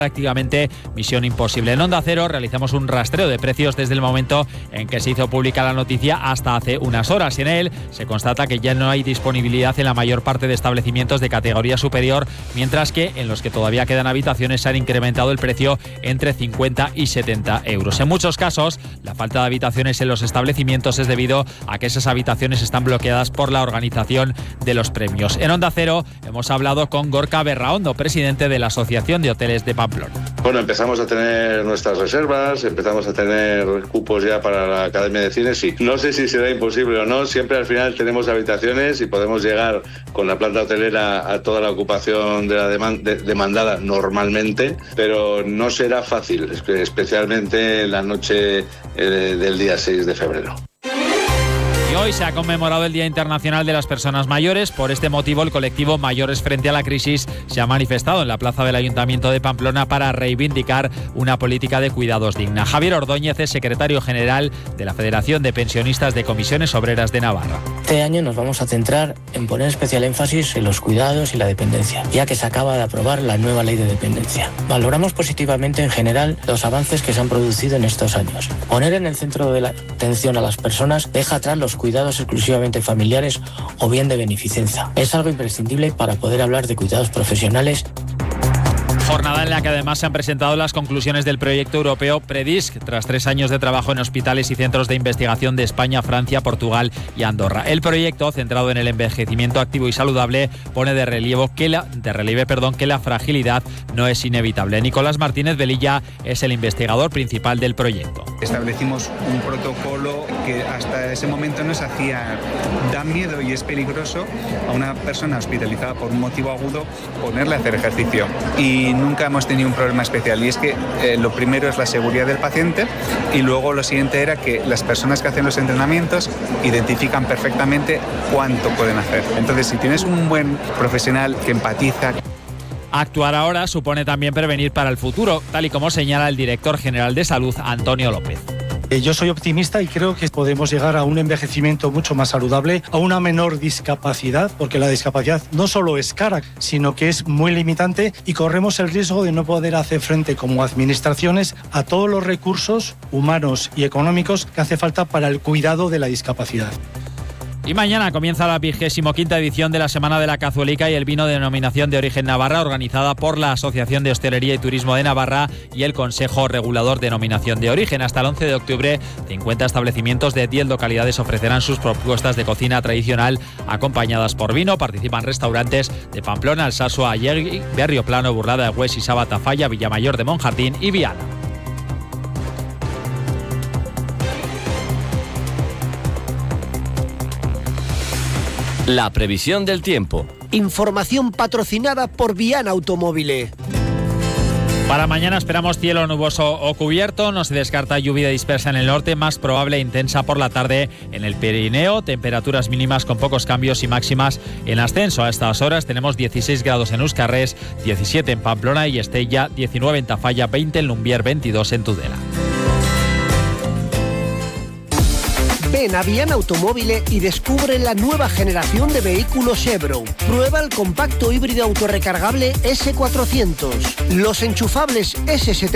prácticamente misión imposible. En Onda Cero realizamos un rastreo de precios desde el momento en que se hizo pública la noticia hasta hace unas horas. En él se constata que ya no hay disponibilidad en la mayor parte de establecimientos de categoría superior, mientras que en los que todavía quedan habitaciones se han incrementado el precio entre 50 y 70 euros. En muchos casos, la falta de habitaciones en los establecimientos es debido a que esas habitaciones están bloqueadas por la organización de los premios. En Onda Cero hemos hablado con Gorka Berraondo, presidente de la Asociación de Hoteles de Pamplona. Bueno, empezamos a tener nuestras reservas, empezamos a tener cupos ya para la Academia de Cine, sí. No sé si será imposible o no, siempre al final tenemos habitaciones y podemos llegar con la planta hotelera a toda la ocupación de la demandada normalmente, pero no será fácil, especialmente en la noche del día 6 de febrero. Y hoy se ha conmemorado el Día Internacional de las Personas Mayores. Por este motivo, el colectivo Mayores Frente a la Crisis se ha manifestado en la plaza del Ayuntamiento de Pamplona para reivindicar una política de cuidados digna. Javier Ordóñez es secretario general de la Federación de Pensionistas de Comisiones Obreras de Navarra. Este año nos vamos a centrar en poner especial énfasis en los cuidados y la dependencia, ya que se acaba de aprobar la nueva ley de dependencia. Valoramos positivamente en general los avances que se han producido en estos años. Poner en el centro de la atención a las personas deja atrás los cuidados exclusivamente familiares o bien de beneficencia. Es algo imprescindible para poder hablar de cuidados profesionales. Jornada en la que además se han presentado las conclusiones del proyecto europeo PREDISC, tras 3 años de trabajo en hospitales y centros de investigación de España, Francia, Portugal y Andorra. El proyecto, centrado en el envejecimiento activo y saludable, pone de relieve que la fragilidad no es inevitable. Nicolás Martínez Velilla es el investigador principal del proyecto. Establecimos un protocolo que hasta ese momento nos hacía dar miedo y es peligroso a una persona hospitalizada por un motivo agudo ponerle a hacer ejercicio. Y nunca hemos tenido un problema especial, y es que lo primero es la seguridad del paciente y luego lo siguiente era que las personas que hacen los entrenamientos identifican perfectamente cuánto pueden hacer. Entonces, si tienes un buen profesional que empatiza. Actuar ahora supone también prevenir para el futuro, tal y como señala el director general de Salud, Antonio López. Yo soy optimista y creo que podemos llegar a un envejecimiento mucho más saludable, a una menor discapacidad, porque la discapacidad no solo es cara, sino que es muy limitante y corremos el riesgo de no poder hacer frente como administraciones a todos los recursos humanos y económicos que hace falta para el cuidado de la discapacidad. Y mañana comienza la 25ª edición de la Semana de la Cazuelica y el Vino de Denominación de Origen Navarra, organizada por la Asociación de Hostelería y Turismo de Navarra y el Consejo Regulador de Denominación de Origen. Hasta el 11 de octubre, 50 establecimientos de 10 localidades ofrecerán sus propuestas de cocina tradicional acompañadas por vino. Participan restaurantes de Pamplona, Alsasua, Ayerri, Berrio Plano, Burlada de Hues, Isaba, Tafalla, Villamayor de Monjardín y Viana. La previsión del tiempo. Información patrocinada por Viana Automóvil. Para mañana esperamos cielo nuboso o cubierto, no se descarta lluvia dispersa en el norte, más probable e intensa por la tarde en el Pirineo, temperaturas mínimas con pocos cambios y máximas en ascenso. A estas horas tenemos 16 grados en Euskarrés, 17 en Pamplona y Estella, 19 en Tafalla, 20 en Lumbier, 22 en Tudela. Ven a Viana Automóvil y descubre la nueva generación de vehículos Chevrolet. Prueba el compacto híbrido autorrecargable S400, los enchufables S70